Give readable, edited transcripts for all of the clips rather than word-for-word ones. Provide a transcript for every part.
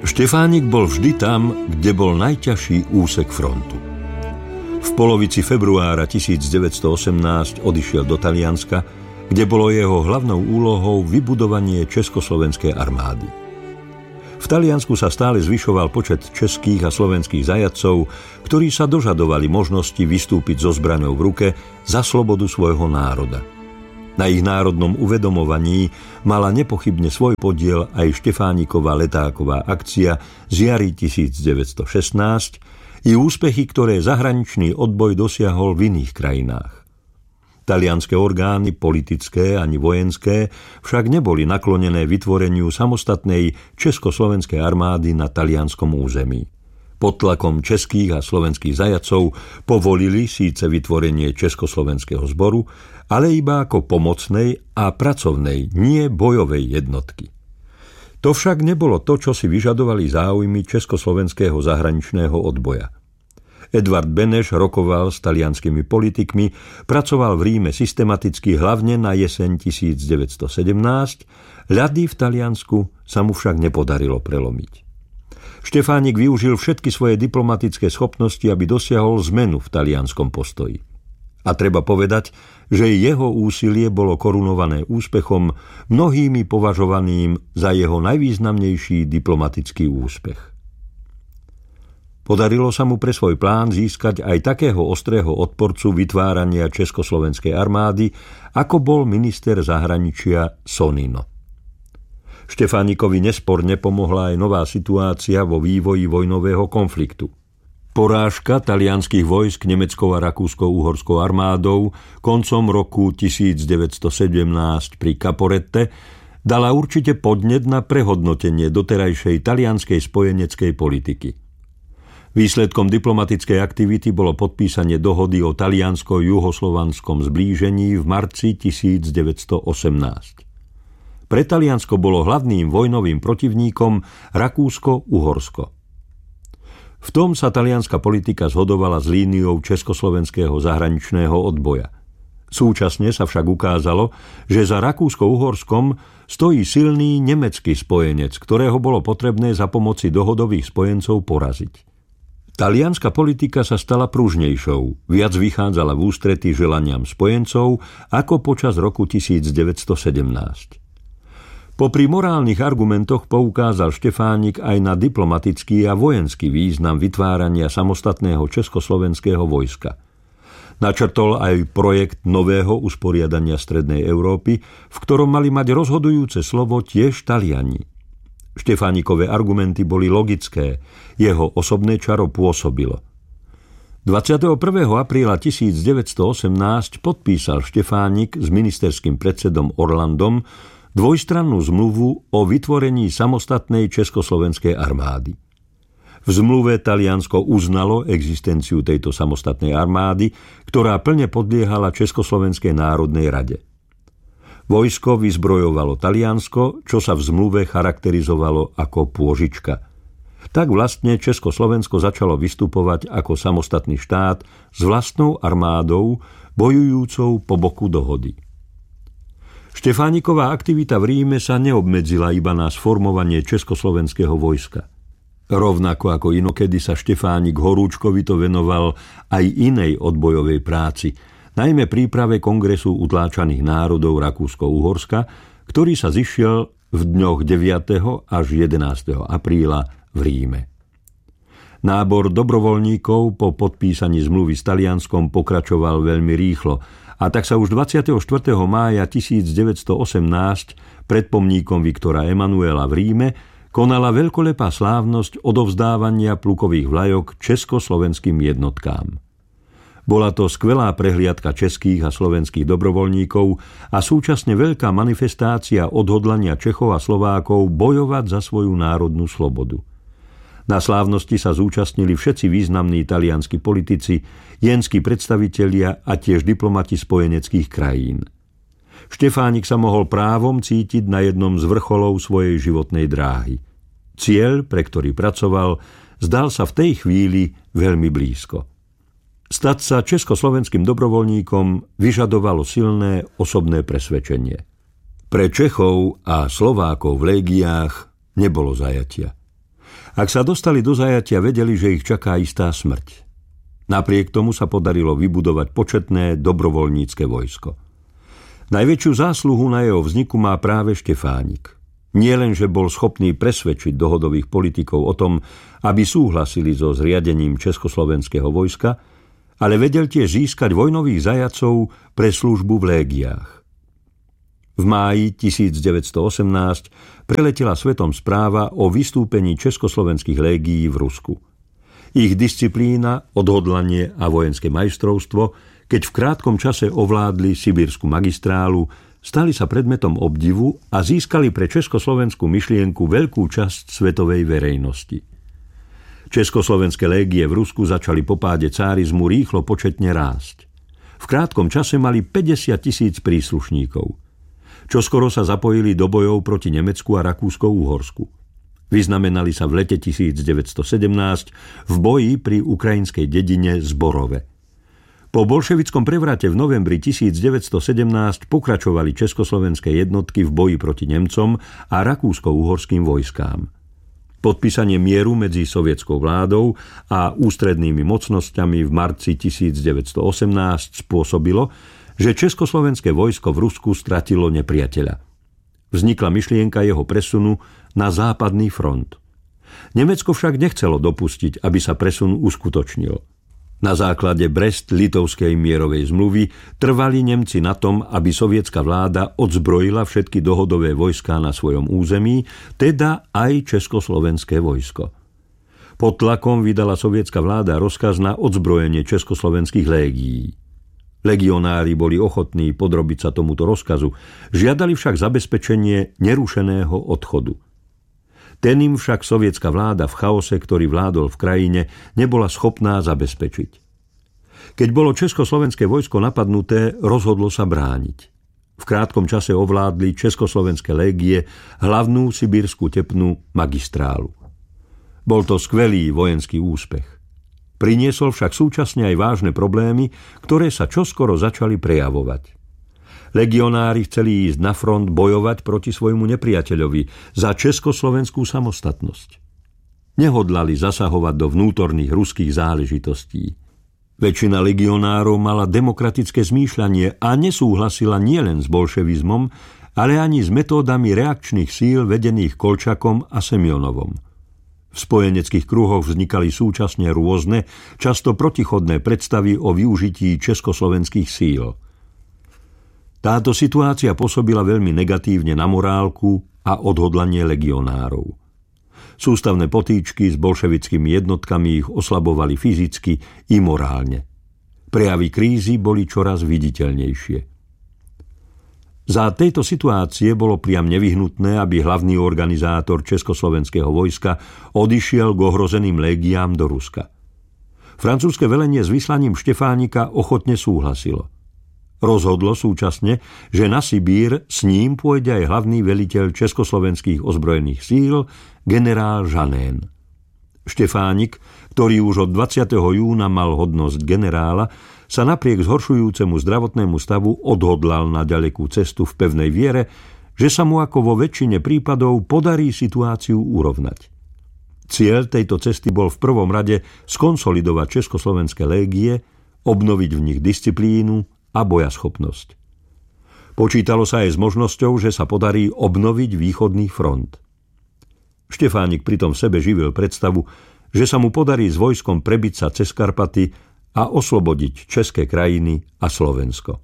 Štefánik bol vždy tam, kde bol najťažší úsek frontu. V polovici februára 1918 odišiel do Talianska, kde bolo jeho hlavnou úlohou vybudovanie československej armády. V Taliansku sa stále zvyšoval počet českých a slovenských zajatcov, ktorí sa dožadovali možnosti vystúpiť so zbraňou v ruke za slobodu svojho národa. Na ich národnom uvedomovaní mala nepochybne svoj podiel aj Štefánikova letáková akcia z jary 1916 i úspechy, ktoré zahraničný odboj dosiahol v iných krajinách. Talianske orgány, politické ani vojenské, však neboli naklonené vytvoreniu samostatnej československej armády na talianskom území. Pod tlakom českých a slovenských zajatcov povolili síce vytvorenie Československého zboru, ale iba ako pomocnej a pracovnej, nie bojovej jednotky. To však nebolo to, čo si vyžadovali záujmy československého zahraničného odboja. Edvard Beneš rokoval s talianskými politikmi, pracoval v Ríme systematicky hlavne na jeseň 1917, ľady v Taliansku sa mu však nepodarilo prelomiť. Štefánik využil všetky svoje diplomatické schopnosti, aby dosiahol zmenu v talianskom postoji. A treba povedať, že jeho úsilie bolo korunované úspechom, mnohými považovaným za jeho najvýznamnejší diplomatický úspech. Podarilo sa mu pre svoj plán získať aj takého ostrého odporcu vytvárania československej armády, ako bol minister zahraničia Sonnino. Štefánikovi nesporne pomohla aj nová situácia vo vývoji vojnového konfliktu. Porážka talianskych vojsk nemeckou a rakúsko-uhorskou armádou koncom roku 1917 pri Caporette dala určite podnet na prehodnotenie doterajšej talianskej spojeneckej politiky. Výsledkom diplomatickej aktivity bolo podpísanie dohody o taliansko-juhoslovanskom zblížení v marci 1918. Pre Taliansko bolo hlavným vojnovým protivníkom Rakúsko-Uhorsko. V tom sa talianska politika zhodovala s líniou československého zahraničného odboja. Súčasne sa však ukázalo, že za Rakúsko-Uhorskom stojí silný nemecký spojenec, ktorého bolo potrebné za pomoci dohodových spojencov poraziť. Talianska politika sa stala pružnejšou, viac vychádzala v ústrety želaniam spojencov ako počas roku 1917. Popri morálnych argumentoch poukázal Štefánik aj na diplomatický a vojenský význam vytvárania samostatného československého vojska. Načrtol aj projekt nového usporiadania Strednej Európy, v ktorom mali mať rozhodujúce slovo tiež Taliani. Štefánikové argumenty boli logické, jeho osobné čaro pôsobilo. 21. apríla 1918 podpísal Štefánik s ministerským predsedom Orlandom dvojstrannú zmluvu o vytvorení samostatnej československej armády. V zmluve Taliansko uznalo existenciu tejto samostatnej armády, ktorá plne podliehala Československej národnej rade. Vojsko vyzbrojovalo Taliansko, čo sa v zmluve charakterizovalo ako pôžička. Tak vlastne Československo začalo vystupovať ako samostatný štát s vlastnou armádou, bojujúcou po boku dohody. Štefániková aktivita v Ríme sa neobmedzila iba na sformovanie československého vojska. Rovnako ako inokedy sa Štefánik horúčkovito venoval aj inej odbojovej práci, najmä príprave kongresu utláčaných národov Rakúsko-Uhorska, ktorý sa zišiel v dňoch 9. až 11. apríla v Ríme. Nábor dobrovoľníkov po podpísaní zmluvy s Talianskom pokračoval veľmi rýchlo, a tak sa už 24. mája 1918 pred pomníkom Viktora Emanuela v Ríme konala veľkolepá slávnosť odovzdávania plukových vlajok československým jednotkám. Bola to skvelá prehliadka českých a slovenských dobrovoľníkov a súčasne veľká manifestácia odhodlania Čechov a Slovákov bojovať za svoju národnú slobodu. Na slávnosti sa zúčastnili všetci významní talianski politici, jenskí predstavitelia a tiež diplomati spojeneckých krajín. Štefánik sa mohol právom cítiť na jednom z vrcholov svojej životnej dráhy. Cieľ, pre ktorý pracoval, zdal sa v tej chvíli veľmi blízko. Stať sa československým dobrovoľníkom vyžadovalo silné osobné presvedčenie. Pre Čechov a Slovákov v légiách nebolo zajatia. Ak sa dostali do zajatia, vedeli, že ich čaká istá smrť. Napriek tomu sa podarilo vybudovať početné dobrovoľnícke vojsko. Najväčšiu zásluhu na jeho vzniku má práve Štefánik. Nie len, že bol schopný presvedčiť dohodových politikov o tom, aby súhlasili so zriadením československého vojska, ale vedel tiež získať vojnových zajacov pre službu v légiách. V máji 1918 preletela svetom správa o vystúpení československých légií v Rusku. Ich disciplína, odhodlanie a vojenské majstrovstvo, keď v krátkom čase ovládli sibírsku magistrálu, stali sa predmetom obdivu a získali pre československú myšlienku veľkú časť svetovej verejnosti. Československé légie v Rusku začali po páde cárizmu rýchlo početne rásť. V krátkom čase mali 50 000 príslušníkov. Čoskoro sa zapojili do bojov proti Nemecku a Rakúsko-Uhorsku. Vyznamenali sa v lete 1917 v boji pri ukrajinskej dedine Zborove. Po bolševickom prevrate v novembri 1917 pokračovali československé jednotky v boji proti Nemcom a rakúsko-uhorským vojskám. Podpísanie mieru medzi sovietskou vládou a ústrednými mocnosťami v marci 1918 spôsobilo, že československé vojsko v Rusku stratilo nepriateľa. Vznikla myšlienka jeho presunu na západný front. Nemecko však nechcelo dopustiť, aby sa presun uskutočnil. Na základe Brest-Litovskej mierovej zmluvy trvali Nemci na tom, aby sovietská vláda odzbrojila všetky dohodové vojská na svojom území, teda aj československé vojsko. Pod tlakom vydala sovietská vláda rozkaz na odzbrojenie československých légií. Legionári boli ochotní podrobiť sa tomuto rozkazu, žiadali však zabezpečenie nerušeného odchodu. Ten im však sovietská vláda v chaose, ktorý vládol v krajine, nebola schopná zabezpečiť. Keď bolo československé vojsko napadnuté, rozhodlo sa brániť. V krátkom čase ovládli československé légie hlavnú sibírskú tepnú magistrálu. Bol to skvelý vojenský úspech. Priniesol však súčasne aj vážne problémy, ktoré sa čoskoro začali prejavovať. Legionári chceli ísť na front bojovať proti svojmu nepriateľovi za československú samostatnosť. Nehodlali zasahovať do vnútorných ruských záležitostí. Väčšina legionárov mala demokratické zmýšľanie a nesúhlasila nielen s bolševizmom, ale ani s metódami reakčných síl vedených Kolčakom a Semionovom. V spojeneckých kruhoch vznikali súčasne rôzne, často protichodné predstavy o využití československých síl. Táto situácia pôsobila veľmi negatívne na morálku a odhodlanie legionárov. Sústavné potýčky s bolševickými jednotkami ich oslabovali fyzicky i morálne. Prejavy krízy boli čoraz viditeľnejšie. Za tejto situácie bolo priam nevyhnutné, aby hlavný organizátor československého vojska odišiel k ohrozeným légiám do Ruska. Francúzske velenie s vyslaním Štefánika ochotne súhlasilo. Rozhodlo súčasne, že na Sibír s ním pôjde aj hlavný veliteľ československých ozbrojených síl, generál Žanén. Štefánik, ktorý už od 20. júna mal hodnosť generála, sa napriek zhoršujúcemu zdravotnému stavu odhodlal na ďalekú cestu v pevnej viere, že sa mu ako vo väčšine prípadov podarí situáciu urovnať. Cieľ tejto cesty bol v prvom rade skonsolidovať československé légie, obnoviť v nich disciplínu a bojaschopnosť. Počítalo sa aj s možnosťou, že sa podarí obnoviť východný front. Štefánik pritom v sebe živil predstavu, že sa mu podarí s vojskom prebiť sa cez Karpaty a oslobodiť české krajiny a Slovensko.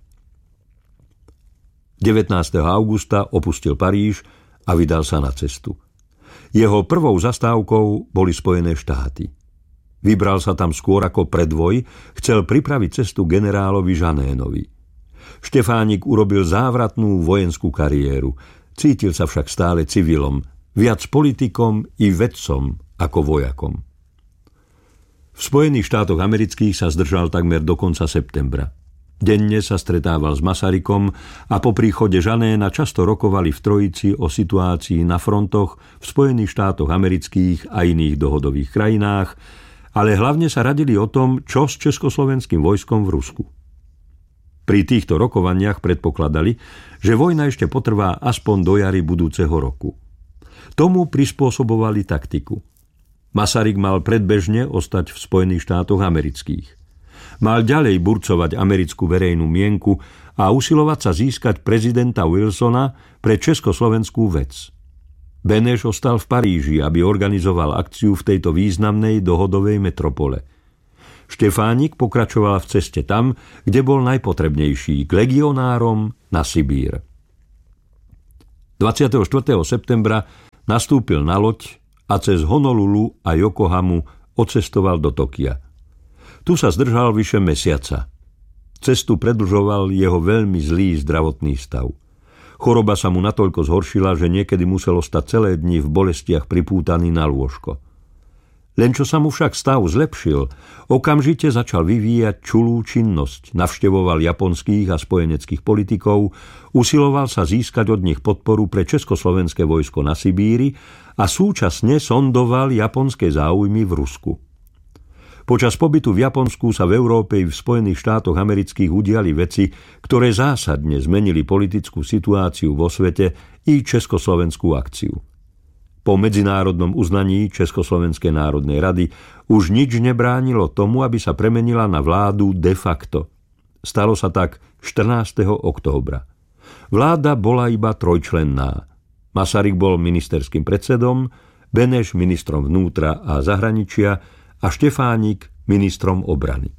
19. augusta opustil Paríž a vydal sa na cestu. Jeho prvou zastávkou boli Spojené štáty. Vybral sa tam skôr ako predvoj, chcel pripraviť cestu generálovi Žanénovi. Štefánik urobil závratnú vojenskú kariéru, cítil sa však stále civilom, viac politikom i vedcom ako vojakom. V Spojených štátoch amerických sa zdržal takmer do konca septembra. Denne sa stretával s Masarykom a po príchode Žanéna často rokovali v trojici o situácii na frontoch v Spojených štátoch amerických a iných dohodových krajinách, ale hlavne sa radili o tom, čo s československým vojskom v Rusku. Pri týchto rokovaniach predpokladali, že vojna ešte potrvá aspoň do jary budúceho roku. Tomu prispôsobovali taktiku. Masaryk mal predbežne ostať v Spojených štátoch amerických. Mal ďalej burcovať americkú verejnú mienku a usilovať sa získať prezidenta Wilsona pre československú vec. Beneš ostal v Paríži, aby organizoval akciu v tejto významnej dohodovej metropole. Štefánik pokračoval v ceste tam, kde bol najpotrebnejší, k legionárom na Sibír. 24. septembra nastúpil na loď a cez Honolulu a Yokohamu odcestoval do Tokia. Tu sa zdržal vyše mesiaca. Cestu predĺžoval jeho veľmi zlý zdravotný stav. Choroba sa mu natoľko zhoršila, že niekedy musel ostať celé dni v bolestiach pripútaný na lôžko. Len čo sa mu však stav zlepšil, okamžite začal vyvíjať čulú činnosť, navštevoval japonských a spojeneckých politikov, usiloval sa získať od nich podporu pre československé vojsko na Sibíri a súčasne sondoval japonské záujmy v Rusku. Počas pobytu v Japonsku sa v Európe i v Spojených štátoch amerických udiali veci, ktoré zásadne zmenili politickú situáciu vo svete i československú akciu. Po medzinárodnom uznaní Československej národnej rady už nič nebránilo tomu, aby sa premenila na vládu de facto. Stalo sa tak 14. októbra. Vláda bola iba trojčlenná. Masaryk bol ministerským predsedom, Beneš ministrom vnútra a zahraničia a Štefánik ministrom obrany.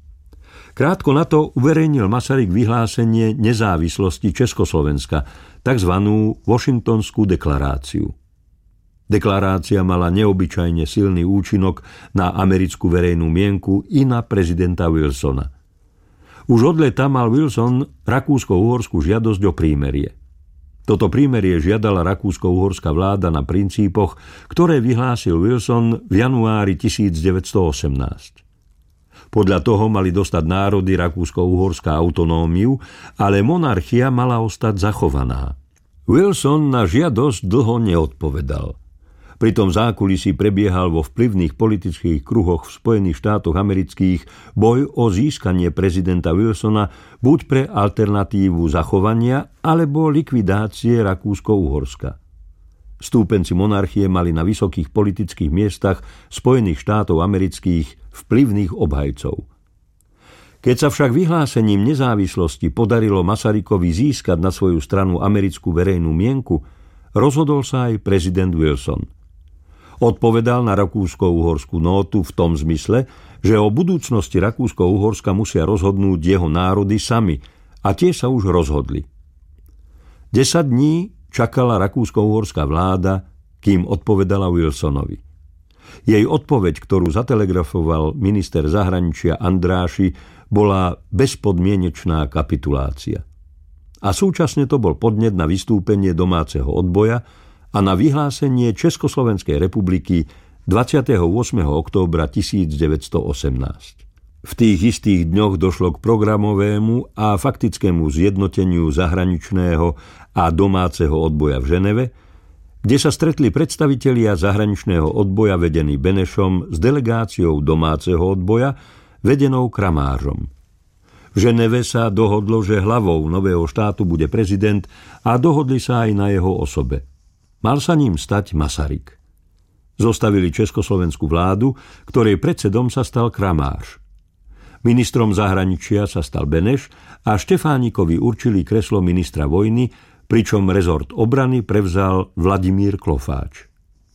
Krátko na to uverejnil Masaryk vyhlásenie nezávislosti Československa, takzvanú Washingtonskú deklaráciu. Deklarácia mala neobyčajne silný účinok na americkú verejnú mienku i na prezidenta Wilsona. Už od leta mal Wilson rakúsko-uhorskú žiadosť o prímerie. Toto prímerie žiadala rakúsko-uhorská vláda na princípoch, ktoré vyhlásil Wilson v januári 1918. Podľa toho mali dostať národy rakúsko-uhorská autonómiu, ale monarchia mala ostať zachovaná. Wilson na žiadosť dlho neodpovedal. Pri tom zákulisí prebiehal vo vplyvných politických kruhoch v Spojených štátoch amerických boj o získanie prezidenta Wilsona buď pre alternatívu zachovania alebo likvidácie Rakúsko-Uhorska. Stúpenci monarchie mali na vysokých politických miestach Spojených štátov amerických vplyvných obhajcov. Keď sa však vyhlásením nezávislosti podarilo Masarykovi získať na svoju stranu americkú verejnú mienku, rozhodol sa aj prezident Wilson. Odpovedal na rakúsko-uhorskú nótu v tom zmysle, že o budúcnosti Rakúsko-Uhorska musia rozhodnúť jeho národy sami, a tie sa už rozhodli. 10 dní čakala rakúsko-uhorská vláda, kým odpovedala Wilsonovi. Jej odpoveď, ktorú zatelegrafoval minister zahraničia Andráši, bola bezpodmienečná kapitulácia. A súčasne to bol podnet na vystúpenie domáceho odboja a na vyhlásenie Československej republiky 28. októbra 1918. V tých istých dňoch došlo k programovému a faktickému zjednoteniu zahraničného a domáceho odboja v Ženeve, kde sa stretli predstavitelia zahraničného odboja vedení Benešom s delegáciou domáceho odboja vedenou Kramářom. V Ženeve sa dohodlo, že hlavou nového štátu bude prezident a dohodli sa aj na jeho osobe. Mal sa ním stať Masaryk. Zostavili československú vládu, ktorej predsedom sa stal Kramář. Ministrom zahraničia sa stal Beneš a Štefánikovi určili kreslo ministra vojny, pričom rezort obrany prevzal Vladimír Klofáč.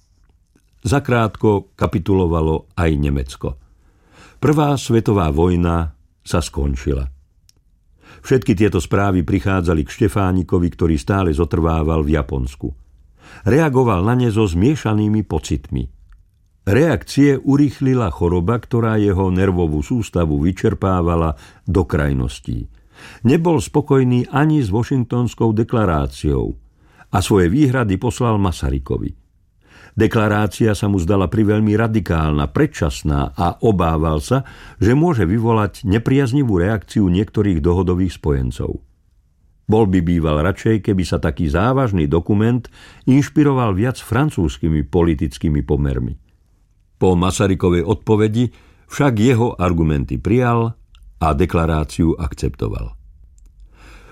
Zakrátko kapitulovalo aj Nemecko. Prvá svetová vojna sa skončila. Všetky tieto správy prichádzali k Štefánikovi, ktorý stále zotrvával v Japonsku. Reagoval na ne so zmiešanými pocitmi. Reakcie urýchlila choroba, ktorá jeho nervovú sústavu vyčerpávala do krajností. Nebol spokojný ani s Washingtonskou deklaráciou a svoje výhrady poslal Masarykovi. Deklarácia sa mu zdala priveľmi radikálna, predčasná a obával sa, že môže vyvolať nepriaznivú reakciu niektorých dohodových spojencov. Bol by býval radšej, keby sa taký závažný dokument inšpiroval viac francúzskymi politickými pomermi. Po Masarykovej odpovedi však jeho argumenty prijal a deklaráciu akceptoval. V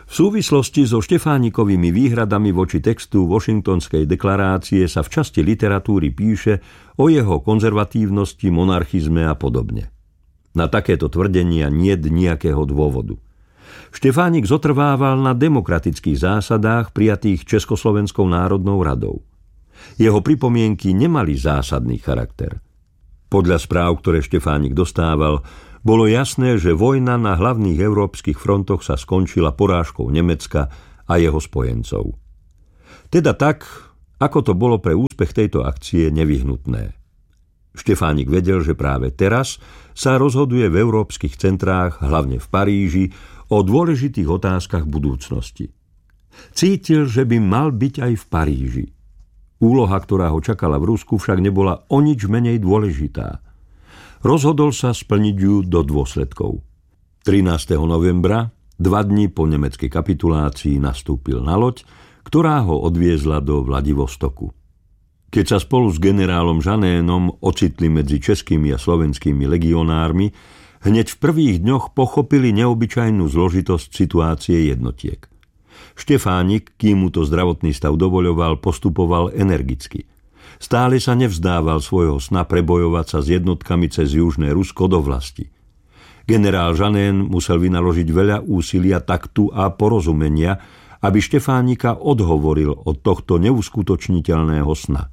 V súvislosti so Štefánikovými výhradami voči textu Washingtonskej deklarácie sa v časti literatúry píše o jeho konzervatívnosti, monarchizme a podobne. Na takéto tvrdenia niet nejakého dôvodu. Štefánik zotrvával na demokratických zásadách prijatých Československou národnou radou. Jeho pripomienky nemali zásadný charakter. Podľa správ, ktoré Štefánik dostával, bolo jasné, že vojna na hlavných európskych frontoch sa skončila porážkou Nemecka a jeho spojencov. Teda tak, ako to bolo pre úspech tejto akcie nevyhnutné. Štefánik vedel, že práve teraz sa rozhoduje v európskych centrách, hlavne v Paríži, o dôležitých otázkach budúcnosti. Cítil, že by mal byť aj v Paríži. Úloha, ktorá ho čakala v Rusku, však nebola o nič menej dôležitá. Rozhodol sa splniť ju do dôsledkov. 13. novembra, 2 dni po nemeckej kapitulácii, nastúpil na loď, ktorá ho odviezla do Vladivostoku. Keď sa spolu s generálom Žanénom ocitli medzi českými a slovenskými legionármi, hneď v prvých dňoch pochopili neobyčajnú zložitosť situácie jednotiek. Štefánik, kým mu to zdravotný stav dovoľoval, postupoval energicky. Stále sa nevzdával svojho sna prebojovať sa s jednotkami cez južné Rusko do vlasti. Generál Žanén musel vynaložiť veľa úsilia, taktu a porozumenia, aby Štefánika odhovoril od tohto neuskutočniteľného sna.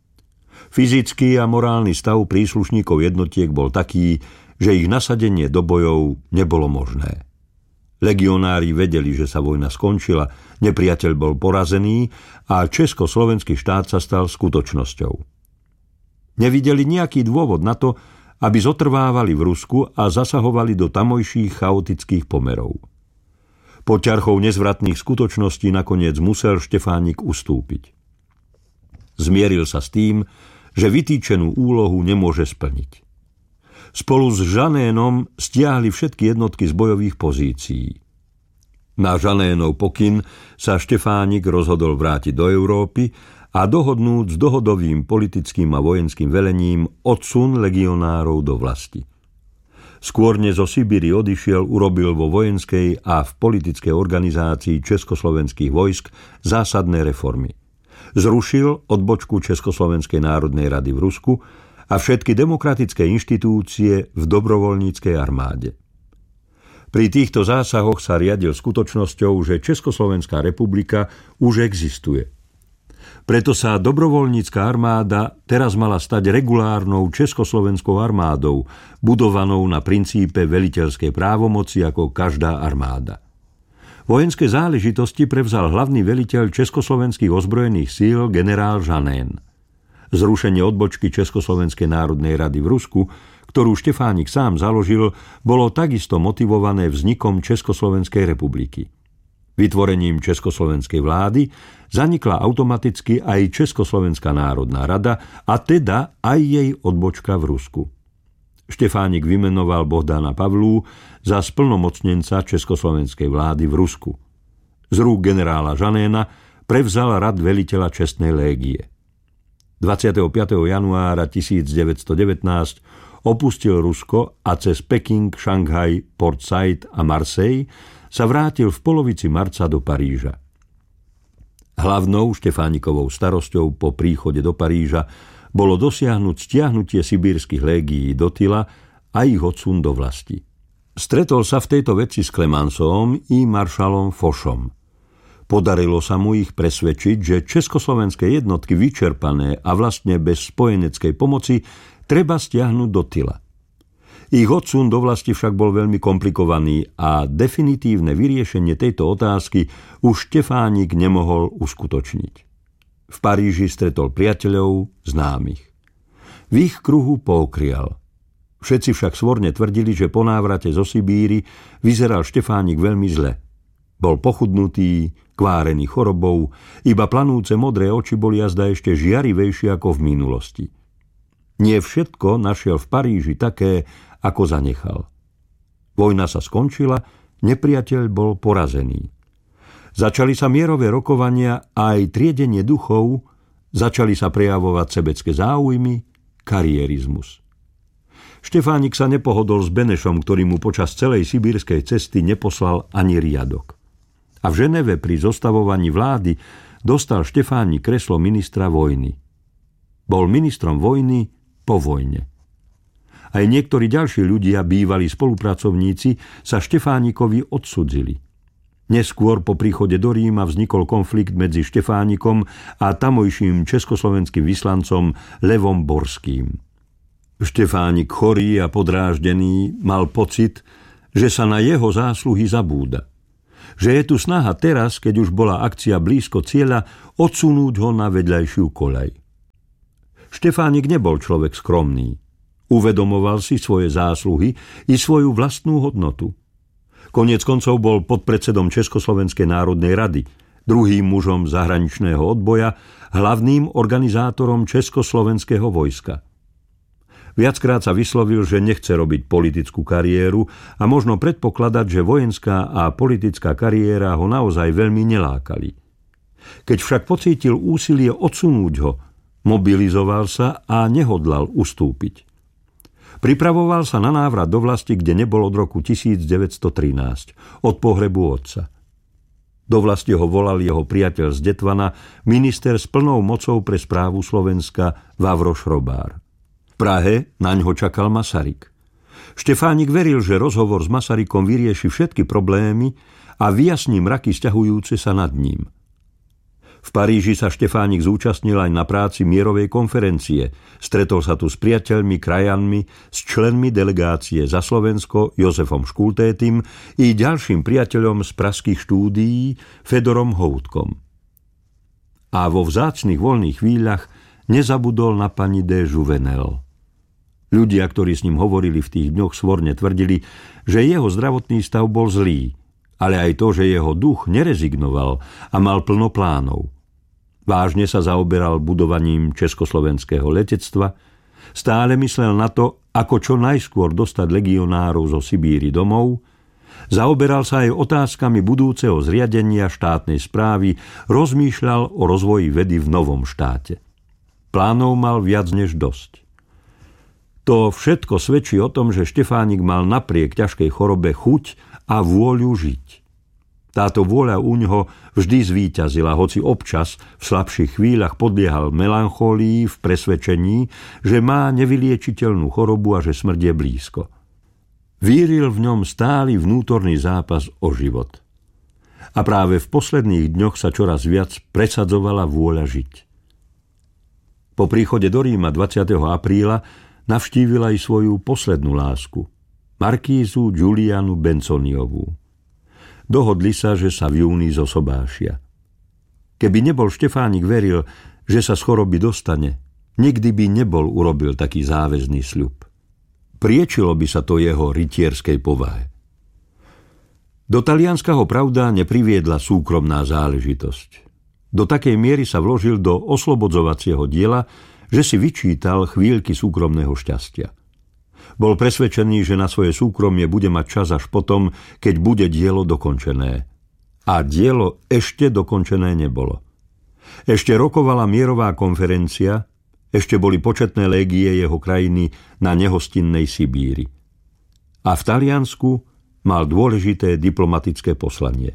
Fyzický a morálny stav príslušníkov jednotiek bol taký, že ich nasadenie do bojov nebolo možné. Legionári vedeli, že sa vojna skončila, nepriateľ bol porazený a československý štát sa stal skutočnosťou. Nevideli nejaký dôvod na to, aby zotrvávali v Rusku a zasahovali do tamojších chaotických pomerov. Po ťarchou nezvratných skutočností nakoniec musel Štefánik ustúpiť. Zmieril sa s tým, že vytýčenú úlohu nemôže splniť. Spolu s Žanénom stiahli všetky jednotky z bojových pozícií. Na Žanénov pokyn sa Štefánik rozhodol vrátiť do Európy a dohodnúť s dohodovým politickým a vojenským velením odsun legionárov do vlasti. Skôr než zo Sibíry odišiel, urobil vo vojenskej a v politickej organizácii československých vojsk zásadné reformy. Zrušil odbočku Československej národnej rady v Rusku a všetky demokratické inštitúcie v dobrovoľníckej armáde. Pri týchto zásahoch sa riadil skutočnosťou, že Československá republika už existuje. Preto sa dobrovoľnícka armáda teraz mala stať regulárnou československou armádou, budovanou na princípe veliteľskej právomoci ako každá armáda. Vojenské záležitosti prevzal hlavný veliteľ československých ozbrojených síl generál Žanén. Zrušenie odbočky Československej národnej rady v Rusku, ktorú Štefánik sám založil, bolo takisto motivované vznikom Československej republiky. Vytvorením Československej vlády zanikla automaticky aj Československá národná rada a teda aj jej odbočka v Rusku. Štefánik vymenoval Bohdana Pavlú za splnomocnenca Československej vlády v Rusku. Z rúk generála Žanéna prevzal rad veliteľa čestnej légie. 25. januára 1919 opustil Rusko a cez Peking, Šanghaj, Port Said a Marseille sa vrátil v polovici marca do Paríža. Hlavnou Štefánikovou starosťou po príchode do Paríža bolo dosiahnuť stiahnutie sibírskych légií do Tyla a ich odsun do vlasti. Stretol sa v tejto veci s Clemenceom i maršalom Fochom. Podarilo sa mu ich presvedčiť, že československé jednotky vyčerpané a vlastne bez spojeneckej pomoci treba stiahnuť do Tyla. Ich odsun do vlasti však bol veľmi komplikovaný a definitívne vyriešenie tejto otázky už Štefánik nemohol uskutočniť. V Paríži stretol priateľov, známych. V ich kruhu pookrial. Všetci však svorne tvrdili, že po návrate zo Sibíry vyzeral Štefánik veľmi zle. Bol pochudnutý, kvárený chorobou, iba planúce modré oči boli azda ešte žiarivejšie ako v minulosti. Nie všetko našiel v Paríži také, ako zanechal. Vojna sa skončila, nepriateľ bol porazený. Začali sa mierové rokovania a aj triedenie duchov, začali sa prejavovať sebecké záujmy, karierizmus. Štefánik sa nepohodol s Benešom, ktorý mu počas celej sibírskej cesty neposlal ani riadok. a v Ženeve pri zostavovaní vlády dostal Štefánik kreslo ministra vojny. Bol ministrom vojny po vojne. Aj niektorí ďalší ľudia, bývalí spolupracovníci, sa Štefánikovi odsudzili. Neskôr po príchode do Ríma vznikol konflikt medzi Štefánikom a tamojším československým vyslancom Levom Borským. Štefánik, chorý a podráždený, mal pocit, že sa na jeho zásluhy zabúda. Že je tu snaha teraz, keď už bola akcia blízko cieľa, odsunúť ho na vedľajšiu koľaj. Štefánik nebol človek skromný. Uvedomoval si svoje zásluhy i svoju vlastnú hodnotu. Koniec koncov bol podpredsedom Československej národnej rady, druhým mužom zahraničného odboja, hlavným organizátorom československého vojska. Viackrát sa vyslovil, že nechce robiť politickú kariéru a možno predpokladať, že vojenská a politická kariéra ho naozaj veľmi nelákali. Keď však pocítil úsilie odsunúť ho, mobilizoval sa a nehodlal ustúpiť. Pripravoval sa na návrat do vlasti, kde nebol od roku 1913, od pohrebu otca. Do vlasti ho volal jeho priateľ z Detvana, minister s plnou mocou pre správu Slovenska Vavro Šrobár. V Prahe naňho čakal Masaryk. Štefánik veril, že rozhovor s Masarykom vyrieši všetky problémy a vyjasní mraky sťahujúce sa nad ním. V Paríži sa Štefánik zúčastnil aj na práci mierovej konferencie. Stretol sa tu s priateľmi, krajanmi, s členmi delegácie za Slovensko Jozefom Škultétym i ďalším priateľom z pražských štúdií Fedorom Houtkom. A vo vzácnych voľných chvíľach nezabudol na pani de Jouvenel. Ľudia, ktorí s ním hovorili v tých dňoch, svorne tvrdili, že jeho zdravotný stav bol zlý, ale aj to, že jeho duch nerezignoval a mal plno plánov. Vážne sa zaoberal budovaním československého letectva, stále myslel na to, ako čo najskôr dostať legionárov zo Sibíry domov, zaoberal sa aj otázkami budúceho zriadenia štátnej správy, rozmýšľal o rozvoji vedy v novom štáte. Plánov mal viac než dosť. To všetko svedčí o tom, že Štefánik mal napriek ťažkej chorobe chuť a vôľu žiť. Táto vôľa u ňoho vždy zvíťazila, hoci občas v slabších chvíľach podliehal melancholii v presvedčení, že má nevyliečiteľnú chorobu a že smrť je blízko. Víril v ňom stály vnútorný zápas o život. A práve v posledných dňoch sa čoraz viac presadzovala vôľa žiť. Po príchode do Ríma 20. apríla navštívila aj svoju poslednú lásku, markízu Julianu Benconiovú. Dohodli sa, že sa v júni zosobášia. Keby nebol Štefánik veril, že sa z choroby dostane, nikdy by nebol urobil taký záväzný sľub. Priečilo by sa to jeho rytierskej povahe. Do Talianska ho pravda nepriviedla súkromná záležitosť. Do takej miery sa vložil do oslobodzovacieho diela, že si vyčítal chvíľky súkromného šťastia. Bol presvedčený, že na svoje súkromie bude mať čas až potom, keď bude dielo dokončené. A dielo ešte dokončené nebolo. Ešte rokovala mierová konferencia, ešte boli početné légie jeho krajiny na nehostinnej Sibíri. A v Taliansku mal dôležité diplomatické poslanie.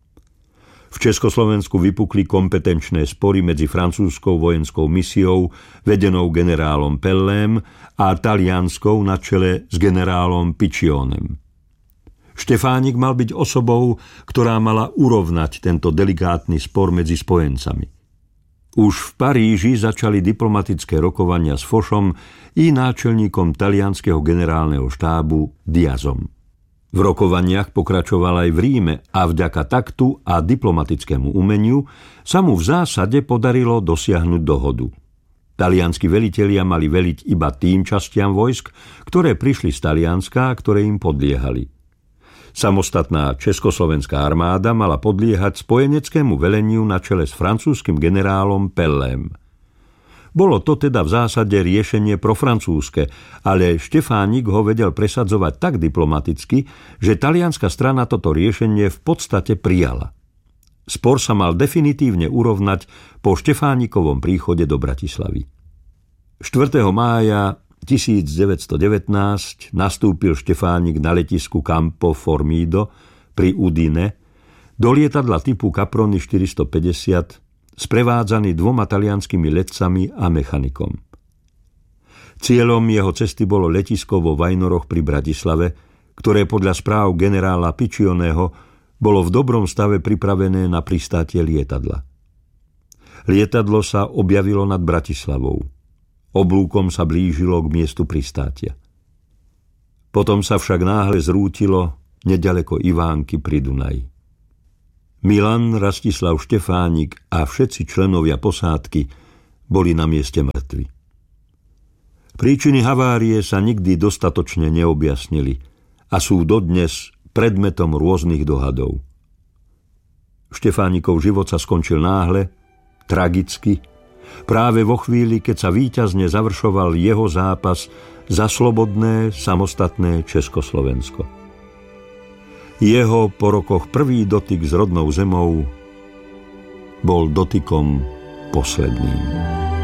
V Československu vypukli kompetenčné spory medzi francúzskou vojenskou misiou vedenou generálom Pellem a talianskou na čele s generálom Piccionem. Štefánik mal byť osobou, ktorá mala urovnať tento delikátny spor medzi spojencami. Už v Paríži začali diplomatické rokovania s Fochom i náčelníkom talianskeho generálneho štábu Diazom. V rokovaniach pokračoval aj v Ríme a vďaka taktu a diplomatickému umeniu sa mu v zásade podarilo dosiahnuť dohodu. Talianski velitelia mali veliť iba tým častiam vojsk, ktoré prišli z Talianska a ktoré im podliehali. Samostatná československá armáda mala podliehať spojeneckému veleniu na čele s francúzskym generálom Pellem. Bolo to teda v zásade riešenie profrancúzske, ale Štefánik ho vedel presadzovať tak diplomaticky, že talianska strana toto riešenie v podstate prijala. Spor sa mal definitívne urovnať po Štefánikovom príchode do Bratislavy. 4. mája 1919 nastúpil Štefánik na letisku Campo Formido pri Udine Do lietadla typu Caproni 450 sprevádzaný 2 talianskymi letcami a mechanikom. Cieľom jeho cesty bolo letisko vo Vajnoroch pri Bratislave, ktoré podľa správ generála Piccioneho bolo v dobrom stave pripravené na pristátie lietadla. Lietadlo sa objavilo nad Bratislavou. Oblúkom sa blížilo k miestu pristátia. Potom sa však náhle zrútilo neďaleko Ivánky pri Dunaji. Milan, Rastislav Štefánik a všetci členovia posádky boli na mieste mŕtvi. Príčiny havárie sa nikdy dostatočne neobjasnili a sú dodnes predmetom rôznych dohadov. Štefánikov život sa skončil náhle, tragicky, práve vo chvíli, keď sa víťazne završoval jeho zápas za slobodné, samostatné Československo. Jeho po rokoch prvý dotyk s rodnou zemou bol dotykom posledným.